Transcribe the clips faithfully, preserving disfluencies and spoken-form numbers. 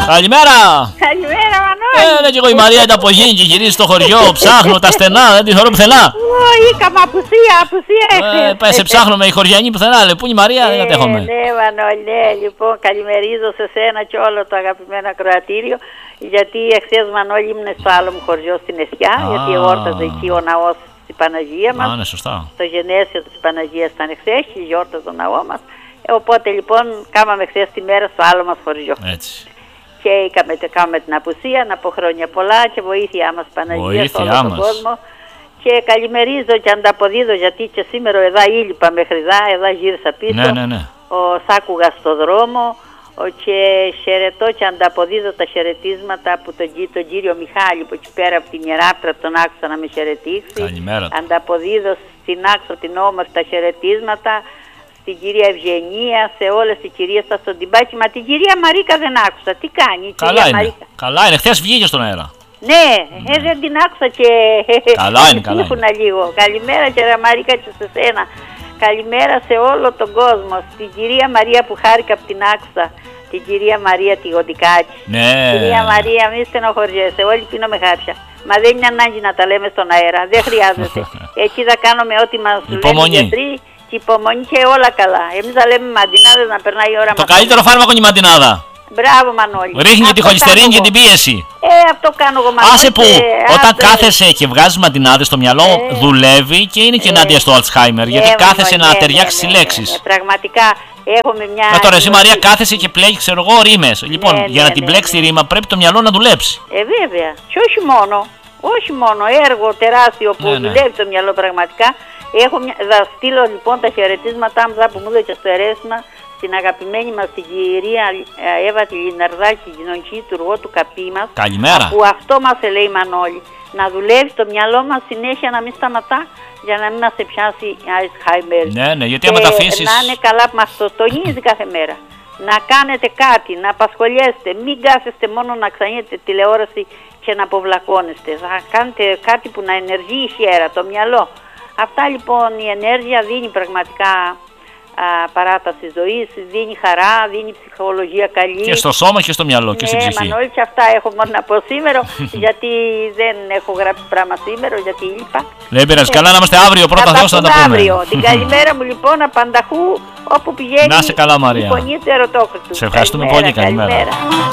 Καλημέρα. Καλημέρα, Μανώλη. Ε, ναι, και εγώ η Μαρία ήταν από γίνει και γυρίζει στο χωριό. Ψάχνω τα στενά, δεν τη θεωρώ πουθενά. Ω, είχαμε απουσία, απουσία Ε, πάει σε ψάχνω με η χωριανή πουθενά. Λέει, πού είναι η Μαρία, δεν κατέχομαι. Ναι, Μανώλη, ναι, λοιπόν, καλημερίζω σε σένα και όλο το αγαπημένο ακροατήριο. Γιατί εχθές, Μανώλη, ήμουν στο άλλο μου χωριό στην Εσιά, γιατί εόρταζε εκεί ο ναός της Παναγία μας. Α, ναι, σωστά. Το γενέσιο της Παναγίας ήταν εχθές και γιόρταζε ο ναό μας. Ε, οπότε λοιπόν, κάμαμε χθες τη μέρα στο άλλο μας χωριό. Έτσι. Και είχαμε, κάνουμε την απουσία, να πω χρόνια πολλά και βοήθειά μας Παναγία σε όλο τον κόσμο. Και καλημερίζω και ανταποδίδω, γιατί και σήμερα εδώ ήλυπα μέχρι εδώ, εδώ γύρισα πίσω. Ναι, ναι, ναι. Ο Σάκουγα στο δρόμο και χαιρετώ και ανταποδίδω τα χαιρετίσματα που τον, τον κύριο Μιχάλη που εκεί πέρα από την Ιεράπτρα τον άκουσα να με χαιρετήσει. Καλημέρα. Ανταποδίδω στην άξο την όμορφη τα χαιρετίσματα, στην κυρία Ευγενία, σε όλες τις κυρίες στα στον τυμπάκι. Μα την κυρία Μαρίκα δεν άκουσα. Τι κάνει η Καλά κυρία είναι. Μαρίκα? Καλά είναι. Χθες βγήκε στον αέρα. Ναι, ναι. Ε, δεν την άκουσα και καλά είναι, καλά είναι. λίγο. Καλημέρα κυρία Μαρίκα και σε σένα. Καλημέρα σε όλο τον κόσμο. Στην κυρία Μαρία που χάρηκα από την άκουσα. Την κυρία Μαρία τη Γοντικάκη. Ναι. Κυρία Μαρία, μη στενοχωριέσαι. Όλοι πίνουμε χάπια. Μα δεν είναι ανάγκη να τα λέμε στον αέρα. Δεν χρειάζεται. Εκεί θα κάνουμε ό,τι μας λένε οι γιατροί. Και υπομονή και όλα καλά. Εμείς θα λέμε μαντινάδες να περνάει η ώρα. Το καλύτερο φάρμακο είναι η μαντινάδα. Μπράβο, Μανώλη. Ρίχνει τη χολυστερίνη και την πίεση. Ε, αυτό κάνω εγώ, Μανώλη. Άσε που και... όταν άσε... κάθεσαι και βγάζεις μαντινάδες στο μυαλό, ε, δουλεύει και είναι και ενάντια ε, στο Alzheimer. Ε, γιατί ε, κάθεσαι Μανώλη, να ε, ταιριάξεις τις ε, λέξεις. Ε, ε, πραγματικά έχουμε μια. Ε, τώρα εσύ, Μαρία, κάθεσαι και πλέγει, ξέρω εγώ, ρήμες. Λοιπόν, ε, για να ε, την πλέξει τη ρήμα πρέπει το μυαλό να δουλέψει. Ε, βέβαια. Και όχι μόνο. Όχι μόνο. Έργο τεράστιο που ναι, δουλεύει ναι. το μυαλό πραγματικά. Έχω μια... Θα στείλω λοιπόν τα χαιρετίσματά μου που μου έδωσε στο αιρέσμα στην αγαπημένη μας την κυρία Εύα τη Λιναρδάκη, την κοινωνική λειτουργό του καπί μας. Καλημέρα. Που αυτό μας λέει Μανώλη. Να δουλεύει το μυαλό μας συνέχεια, να μην σταματά για να μην μας πιάσει Alzheimer. Ναι, ναι, γιατί άμα τα αφήσεις... Να είναι καλά που μας το τονίζει κάθε μέρα. Να κάνετε κάτι, να απασχολιέστε. Μην κάθεστε μόνο να ξανείτε τηλεόραση και να αποβλακώνεστε. Θα κάνετε κάτι που να ενεργεί η χέρα, το μυαλό. Αυτά λοιπόν η ενέργεια δίνει πραγματικά α, παράταση ζωής, δίνει χαρά, δίνει ψυχολογία καλή. Και στο σώμα και στο μυαλό, ναι, και στην ψυχή. Ναι, Μανώλη, και αυτά έχω μόνο να πω σήμερα, γιατί δεν έχω γράψει πράγμα σήμερα, γιατί είπα. Δεν πειράζει, ε, καλά να είμαστε αύριο, πρώτα Θεός να τα πούμε. Αύριο. Την καλημέρα μου λοιπόν απανταχού όπου πηγαίνει. Να σε καλά, Μαρία. Η φωνή του ερωτόκριτου. Σε ευχαριστούμε καλημέρα, πολύ, καλημέρα.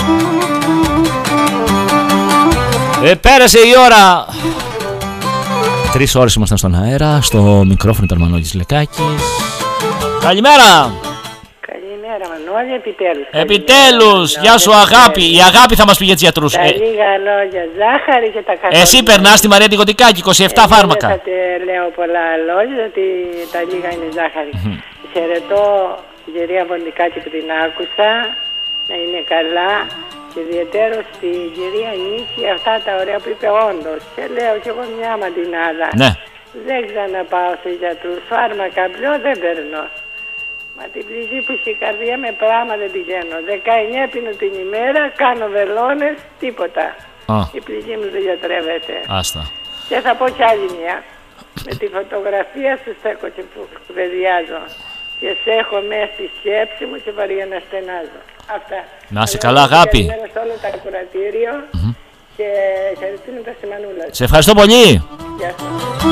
καλημέρα. Ε, πέρασε η ώρα. Τρεις ώρες ήμασταν στον αέρα, στο μικρόφωνο ήταν Μανώλης Λεκάκης. Καλημέρα! Καλημέρα Μανώλη, επιτέλους. Επιτέλους! Γεια σου αγάπη, η αγάπη θα μας πει για τους γιατρούς. Τα λίγα λόγια, ζάχαρη και τα καθόλου. Εσύ περνάς τη Μαρία τη Γοντικάκη, είκοσι επτά ε, φάρμακα. Δεν θα λέω πολλά λόγια, γιατί τα λίγα είναι ζάχαρη. Χαιρετώ την κυρία Γοντικάκη που την άκουσα, να είναι καλά. Και ιδιαίτερο στην κυρία Νίκη αυτά τα ωραία που είπε όντως. Και λέω κι εγώ μια μαντινάδα. Ναι. Δεν ξαναπάω σε γιατρούς. Φάρμακα πλέον δεν παίρνω. Μα την πληγή που έχει η καρδιά με πράγμα δεν πηγαίνω. δεκαεννιά πίνω την ημέρα, κάνω βελόνες, τίποτα. Oh. Η πληγή μου δεν γιατρεύεται. Άστα. Και θα πω κι άλλη μια. Με τη φωτογραφία σου στέκω και που κουβεντιάζω. Και σε έχω μέσα στη σκέψη μου και βαριά να στενάζω. Αυτά. Να είσαι καλά, αγάπη. Καλημέρα σε όλο το ακροατήριο mm-hmm. και χαιρετήματα στη Μανούλα. Σε ευχαριστώ πολύ. Γεια σας.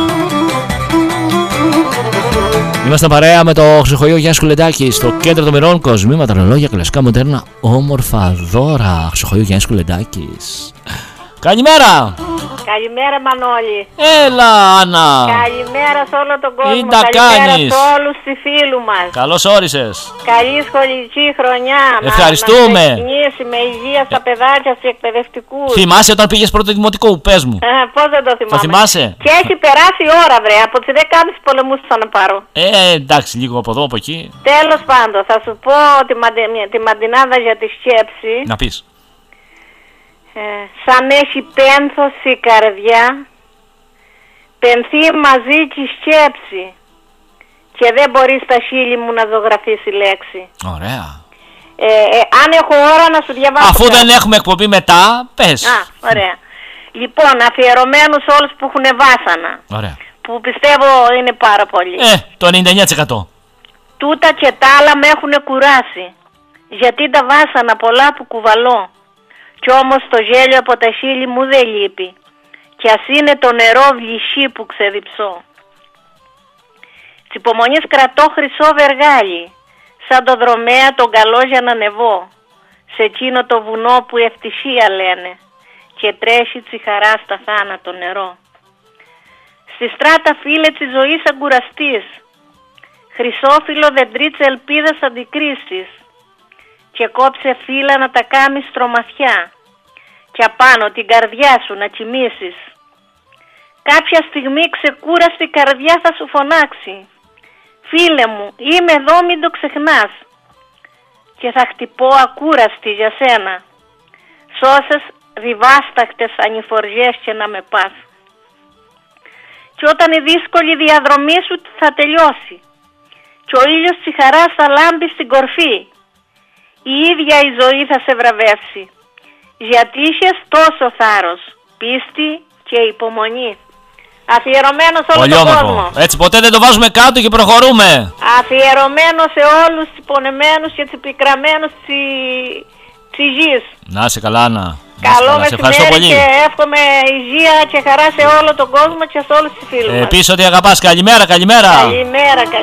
Είμαστε παρέα με το Χρυσοχοϊό Γιάννη Κουλεντάκη στο κέντρο των μοιρών. Κοσμήματα, ρολόγια, κλασικά, μοντέρνα, όμορφα δώρα. Χρυσοχοϊό Γιάννη Κουλεντάκη. Καλημέρα! Καλημέρα Μανώλη. Έλα Άννα. Καλημέρα σε όλο τον κόσμο. Τι τα καλημέρα κάνεις? σε όλους τους φίλους μας. Καλώς όρισες. Καλή σχολική χρονιά. Ευχαριστούμε. Να ξεκινήσει με υγεία στα ε... παιδάκια, στους εκπαιδευτικούς. Θυμάσαι όταν πήγες πρώτο δημοτικό, πες μου. Ε, πώς δεν το θυμάμαι. Το θυμάσαι? Και έχει περάσει η ώρα βρε. Από τις δεκάμισι πολεμούς θα να πάρω. Ε, εντάξει, λίγο από εδώ, από εκεί. Τέλος πάντων, θα σου πω τη, μαντι... τη μαντινάδα για τη σκέψη. Να πεις. Ε, σαν έχει πένθος η καρδιά, πενθεί μαζί και η σκέψη και δεν μπορεί στα χείλη μου να ζωγραφίσει λέξη. Ωραία. Ε, ε, αν έχω ώρα να σου διαβάσω. Αφού δεν έχουμε εκπομπή μετά, πες. Α, ωραία. Λοιπόν, αφιερωμένους όλους που έχουν βάσανα. Ωραία. Που πιστεύω είναι πάρα πολύ. Ε, το ενενήντα εννιά τοις εκατό. Τούτα και τα άλλα με έχουν κουράσει. Γιατί τα βάσανα πολλά που κουβαλώ. Κι όμως το γέλιο από τα χείλη μου δεν λείπει, κι ας είναι το νερό βλυσί που ξεδιψώ. Της υπομονής κρατώ χρυσό βεργάλι, σαν το δρομέα τον καλό για να ανεβώ, σε εκείνο το βουνό που ευτυχία λένε, και τρέχει τσιχαρά στα θάνατο νερό. Στη στράτα φίλε της ζωής αγκουραστής, χρυσόφυλλο δεντρίτσε ελπίδας αντικρίστης, και κόψε φύλλα να τα κάμεις τρομαθιά, και απάνω την καρδιά σου να κοιμήσεις. Κάποια στιγμή ξεκούραστη καρδιά θα σου φωνάξει, φίλε μου, είμαι εδώ, μην το ξεχνάς, και θα χτυπώ ακούραστη για σένα, σ' όσες διβάσταχτες ανηφοριές και να με πας. Και όταν η δύσκολη διαδρομή σου θα τελειώσει και ο ήλιος της χαράς θα λάμπει στην κορφή, η ίδια η ζωή θα σε βραβεύσει, γιατί είχες τόσο θάρρος, πίστη και υπομονή. Αφιερωμένο σε όλο πολύ τον όμορφο. κόσμο. Έτσι ποτέ δεν το βάζουμε κάτω και προχωρούμε. Αφιερωμένο σε όλους τους πονεμένους και τους πικραμένους της γης. Να είσαι καλά, Άννα. Καλό μεσημέρι και εύχομαι υγεία και χαρά σε όλο τον κόσμο και σε όλους τους φίλους ε, μας. Πεις ότι αγαπάς. Καλημέρα, καλημέρα. Καλημέρα, καλημέρα.